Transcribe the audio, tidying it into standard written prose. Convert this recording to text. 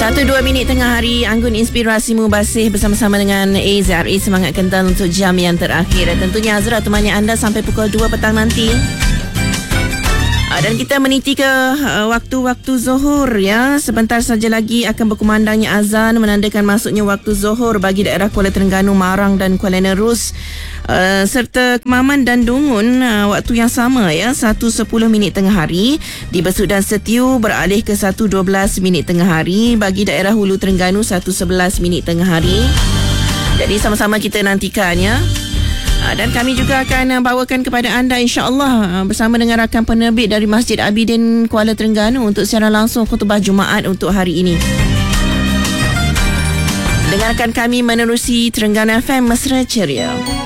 1-2 tengah hari, Anggun Inspirasimu Basih bersama-sama dengan AZRA Semangat Kental untuk jam yang terakhir. Dan tentunya Azra temani anda sampai pukul 2 petang nanti. Dan kita meniti ke waktu-waktu zuhur ya. Sebentar saja lagi akan berkumandangnya azan menandakan masuknya waktu zuhur bagi daerah Kuala Terengganu, Marang dan Kuala Nerus. Serta Kemaman dan Dungun waktu yang sama ya, 1:10 tengah hari. Di Besut dan Setiu beralih ke 1:12 tengah hari. Bagi daerah Hulu Terengganu 1:11 tengah hari. Jadi sama-sama kita nantikan ya. Dan kami juga akan bawakan kepada anda insya-Allah bersama dengan rakan penerbit dari Masjid Abidin Kuala Terengganu untuk siaran langsung khutbah Jumaat untuk hari ini. Dengarkan kami menerusi Terengganu FM Mesra Ceria.